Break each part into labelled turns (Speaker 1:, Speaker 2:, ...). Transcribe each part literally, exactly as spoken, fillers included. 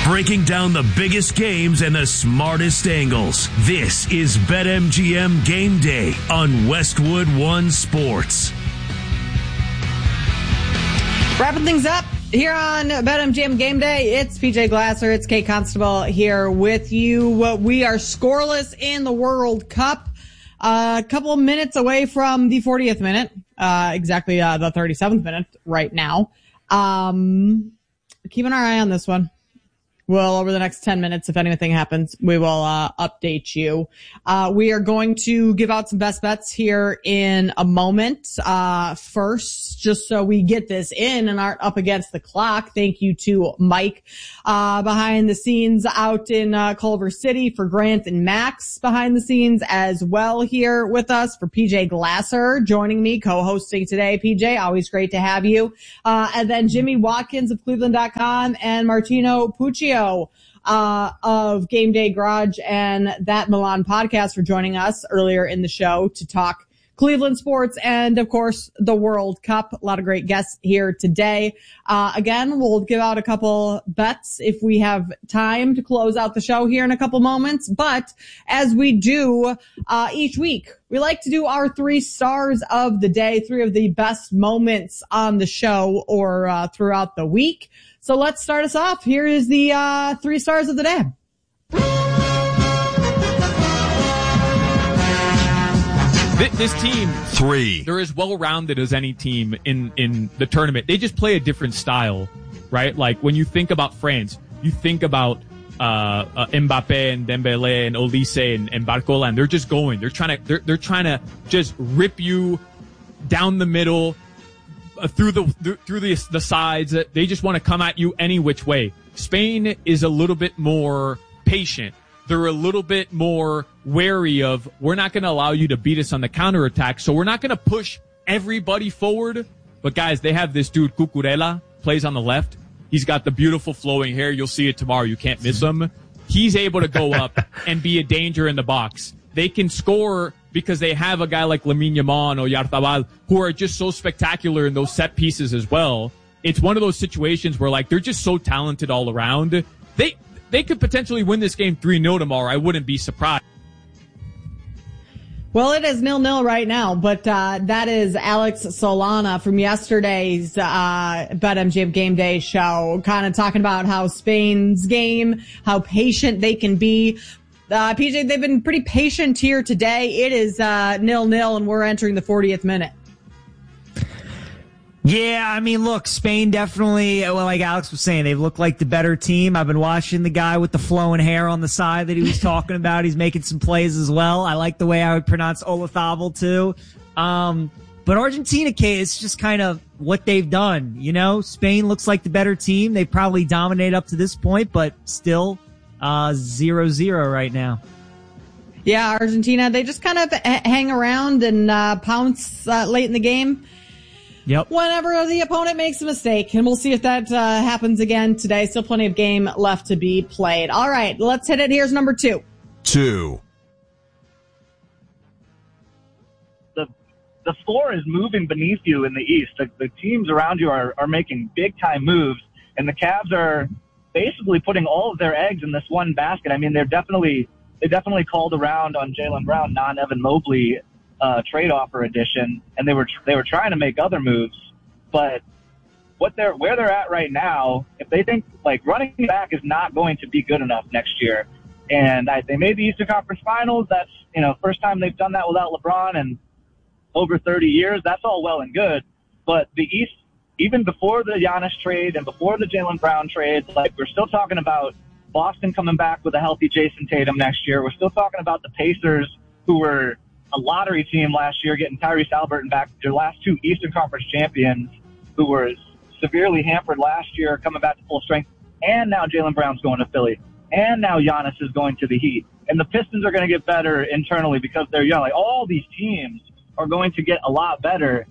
Speaker 1: breaking down the biggest games and the smartest angles. This is BetMGM Game Day on Westwood One Sports.
Speaker 2: Wrapping things up here on BetMGM Game Day, it's P J Glasser, it's Kate Constable here with you. We are scoreless in the World Cup. Uh, a couple of minutes away from the fortieth minute, uh, exactly uh, the thirty-seventh minute right now. Um, keep an eye on this one. Well, over the next ten minutes, if anything happens, we will uh, update you. Uh, we are going to give out some best bets here in a moment. Uh, first, just so we get this in and aren't up against the clock, thank you to Mike uh, behind the scenes out in uh, Culver City, for Grant and Max behind the scenes as well here with us, for P J Glasser joining me, co-hosting today. P J, always great to have you. Uh, and then Jimmy Watkins of Cleveland dot com and Martino Puccio Uh, of Game Day Garage and That Milan podcast for joining us earlier in the show to talk Cleveland sports and, of course, the World Cup. A lot of great guests here today. Uh, again, we'll give out a couple bets if we have time to close out the show here in a couple moments. But as we do uh, each week, we like to do our three stars of the day, three of the best moments on the show or uh, throughout the week. So let's start us off. Here is the uh, three stars of the day.
Speaker 3: This team,
Speaker 1: three,
Speaker 3: they're as well-rounded as any team in, in the tournament. They just play a different style, right? Like when you think about France, you think about uh, uh Mbappe and Dembele and Olise and, and Barcola, and they're just going. They're trying to, they're, they're trying to just rip you down the middle, uh, through the th- through the the sides. They just want to come at you any which way. Spain is a little bit more patient. They're a little bit more wary of, we're not going to allow you to beat us on the counterattack, so we're not going to push everybody forward. But guys, they have this dude, Cucurella, plays on the left. He's got the beautiful flowing hair. You'll see it tomorrow. You can't miss him. He's able to go up and be a danger in the box. They can score because they have a guy like Lamine Yamal or Oyarzabal who are just so spectacular in those set pieces as well. It's one of those situations where, like, they're just so talented all around. They they could potentially win this game three nil tomorrow. I wouldn't be surprised.
Speaker 2: Well, it is nil-nil right now, but uh that is Alex Solana from yesterday's uh BetMGM Game Day show, kind of talking about how Spain's game, how patient they can be. Uh P J, they've been pretty patient here today. It is uh nil-nil, and we're entering the fortieth minute.
Speaker 4: Yeah, I mean, look, Spain definitely, well, like Alex was saying, they look like the better team. I've been watching the guy with the flowing hair on the side that he was talking about. He's making some plays as well. I like the way I would pronounce Olazabal too. Um, but Argentina, Kate, it's just kind of what they've done. You know, Spain looks like the better team. They probably dominate up to this point, but still uh zero zero right now.
Speaker 2: Yeah, Argentina, they just kind of h- hang around and uh pounce uh, late in the game.
Speaker 4: Yep.
Speaker 2: Whenever the opponent makes a mistake, and we'll see if that uh, happens again today. Still plenty of game left to be played. All right, let's hit it. Here's number two.
Speaker 1: Two.
Speaker 5: The the floor is moving beneath you in the East. The, the teams around you are, are making big-time moves, and the Cavs are basically putting all of their eggs in this one basket. I mean, they're definitely they definitely called around on Jaylen Brown, non-Evan Mobley Uh, trade offer edition, and they were they were trying to make other moves, but what they're where they're at right now, if they think like running back is not going to be good enough next year, and I, they made the Eastern Conference Finals. That's you know first time they've done that without LeBron in over thirty years. That's all well and good, but the East, even before the Giannis trade and before the Jaylen Brown trade, like we're still talking about Boston coming back with a healthy Jason Tatum next year. We're still talking about the Pacers, who were a lottery team last year, getting Tyrese Halliburton back, their last two Eastern Conference champions, who were severely hampered last year, coming back to full strength. And now Jaylen Brown's going to Philly. And now Giannis is going to the Heat. And the Pistons are going to get better internally because they're young. Like, all these teams are going to get a lot better.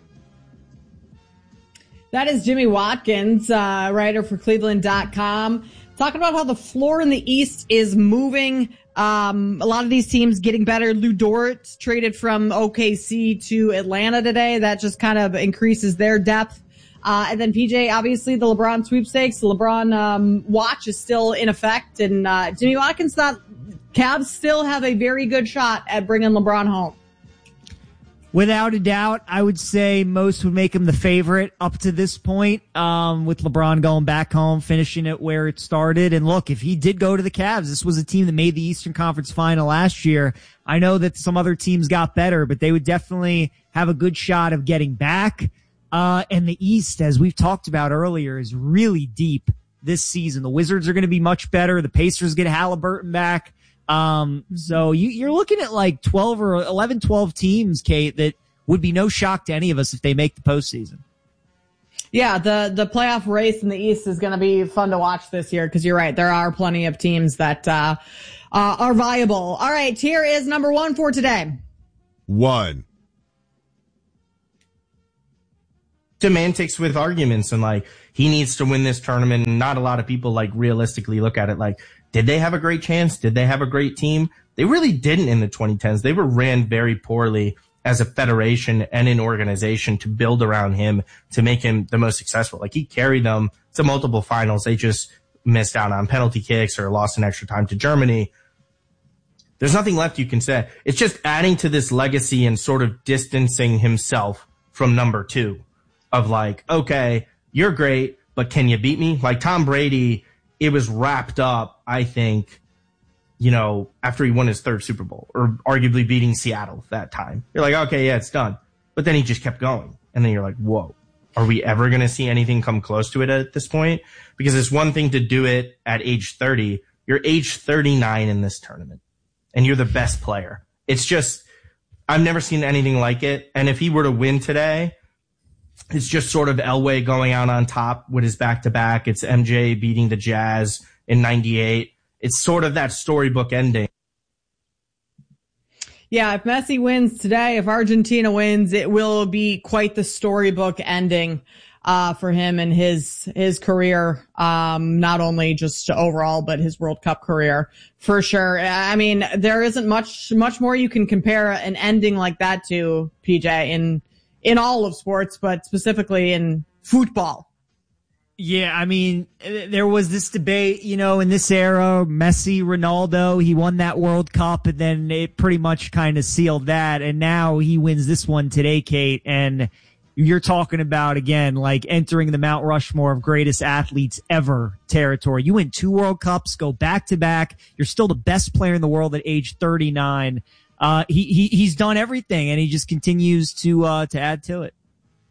Speaker 2: That is Jimmy Watkins, uh, writer for Cleveland dot com, talking about how the floor in the East is moving. Um, a lot of these teams getting better. Lou Dort traded from O K C to Atlanta today. That just kind of increases their depth. Uh, and then P J, obviously the LeBron sweepstakes, the LeBron, um, watch is still in effect. And, uh, Jimmy Watkins thought Cavs still have a very good shot at bringing LeBron home.
Speaker 4: Without a doubt, I would say most would make him the favorite up to this point, um, with LeBron going back home, finishing it where it started. And look, if he did go to the Cavs, this was a team that made the Eastern Conference Final last year. I know that some other teams got better, but they would definitely have a good shot of getting back. Uh, and the East, as we've talked about earlier, is really deep this season. The Wizards are going to be much better. The Pacers get Halliburton back. Um, so you, you're looking at like twelve or eleven, twelve teams, Kate, that would be no shock to any of us if they make the postseason.
Speaker 2: Yeah, the, the playoff race in the East is going to be fun to watch this year because you're right. There are plenty of teams that, uh, uh, are viable. All right. Here is number one for today.
Speaker 6: One.
Speaker 7: Semantics with arguments and like he needs to win this tournament. And not a lot of people like realistically look at it like, did they have a great chance? Did they have a great team? They really didn't in the twenty tens. They were ran very poorly as a federation and an organization to build around him to make him the most successful. Like he carried them to multiple finals. They just missed out on penalty kicks or lost in extra time to Germany. There's nothing left you can say. It's just adding to this legacy and sort of distancing himself from number two of like, okay, you're great, but can you beat me? Like Tom Brady, it was wrapped up, I think, you know, after he won his third Super Bowl or arguably beating Seattle that time. You're like, okay, yeah, it's done. But then he just kept going. And then you're like, whoa, are we ever going to see anything come close to it at this point? Because it's one thing to do it at age thirty. You're age thirty-nine in this tournament and you're the best player. It's just, I've never seen anything like it. And if he were to win today, it's just sort of Elway going out on top with his back-to-back. It's M J beating the Jazz in ninety-eight. It's sort of that storybook ending.
Speaker 2: Yeah, if Messi wins today, if Argentina wins, it will be quite the storybook ending uh for him and his his career, um not only just overall but his World Cup career for sure. I mean, there isn't much much more you can compare an ending like that to, P J, in in all of sports, but specifically in football.
Speaker 4: Yeah, I mean, there was this debate, you know, in this era, Messi, Ronaldo, he won that World Cup, and then it pretty much kind of sealed that, and now he wins this one today, Kate, and you're talking about, again, like entering the Mount Rushmore of greatest athletes ever territory. You win two World Cups, go back-to-back, you're still the best player in the world at age thirty-nine. Uh, he, he, he's done everything, and he just continues to, uh, to add to it.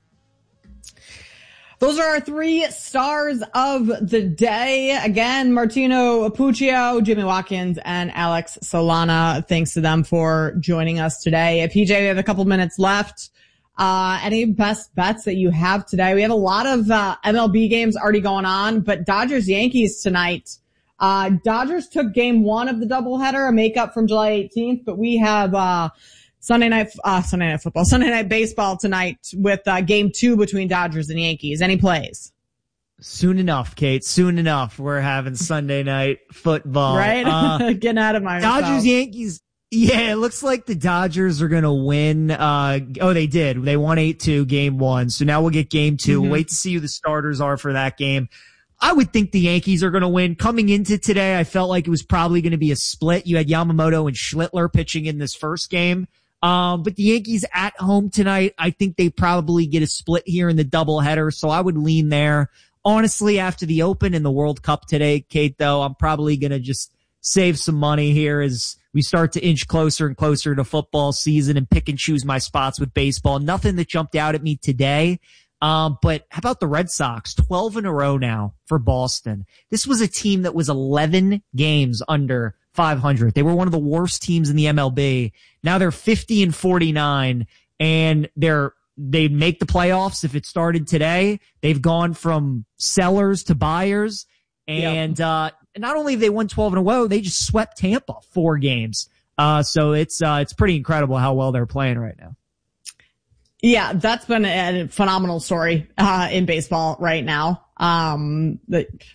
Speaker 2: Those are our three stars of the day. Again, Martino Puccio, Jimmy Watkins, and Alex Solana. Thanks to them for joining us today. P J, we have a couple minutes left. Uh, any best bets that you have today? We have a lot of, uh, M L B games already going on, but Dodgers Yankees tonight. Uh, Dodgers took game one of the doubleheader, a makeup from July eighteenth, but we have, uh, Sunday night, uh, Sunday night football, Sunday night baseball tonight with, uh, game two between Dodgers and Yankees. Any plays?
Speaker 4: Soon enough, Kate. Soon enough. We're having Sunday night football.
Speaker 2: Right?
Speaker 4: Uh,
Speaker 2: Getting out of my
Speaker 4: Dodgers, Yankees. Yeah, it looks like the Dodgers are going to win. Uh, oh, they did. They won eight two game one. So now we'll get game two.
Speaker 2: Mm-hmm.
Speaker 4: We'll wait to see who the starters are for that game. I would think the Yankees are going to win. Coming into today, I felt like it was probably going to be a split. You had Yamamoto and Schlittler pitching in this first game. Um, but the Yankees at home tonight, I think they probably get a split here in the doubleheader. So I would lean there. Honestly, after the Open and the World Cup today, Kate, though, I'm probably going to just save some money here as we start to inch closer and closer to football season and pick and choose my spots with baseball. Nothing that jumped out at me today. Um, but how about the Red Sox? twelve in a row now for Boston. This was a team that was eleven games under five hundred. They were one of the worst teams in the M L B. Now they're fifty and forty-nine, and they're, they make the playoffs. If it started today, they've gone from sellers to buyers. And, yep. uh, not only have they won twelve in a row, they just swept Tampa four games. Uh, so it's, uh, it's pretty incredible how well they're playing right now.
Speaker 2: Yeah, that's been a phenomenal story, uh, in baseball right now. Um, the,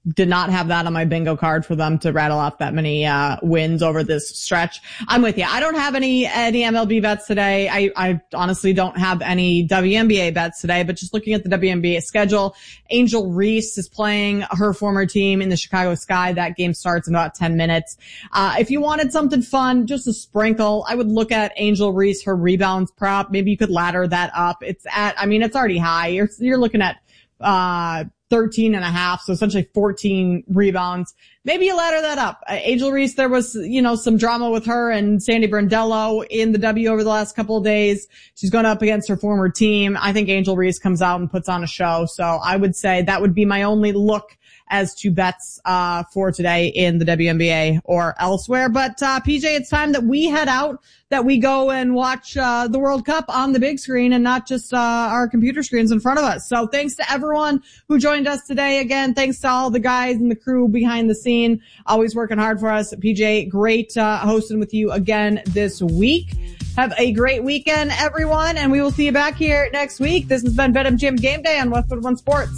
Speaker 2: did not have that on my bingo card for them to rattle off that many uh wins over this stretch. I'm with you. I don't have any any M L B bets today. I I honestly don't have any W N B A bets today, but just looking at the W N B A schedule, Angel Reese is playing her former team in the Chicago Sky. That game starts in about ten minutes. Uh if you wanted something fun, just a sprinkle, I would look at Angel Reese, her rebounds prop. Maybe you could ladder that up. It's at, I mean, it's already high. You're you're looking at uh thirteen and a half, so essentially fourteen rebounds. Maybe you ladder that up. Uh, Angel Reese, there was, you know, some drama with her and Sandy Brondello in the W over the last couple of days. She's going up against her former team. I think Angel Reese comes out and puts on a show. So I would say that would be my only look as to bets uh for today in the W N B A or elsewhere. But uh P J, it's time that we head out, that we go and watch uh the World Cup on the big screen and not just uh our computer screens in front of us. So thanks to everyone who joined us today. Again, thanks to all the guys and the crew behind the scene, always working hard for us. P J, great uh hosting with you again this week. Have a great weekend, everyone, and we will see you back here next week. This has been BetMGM Game Day on Westwood One Sports.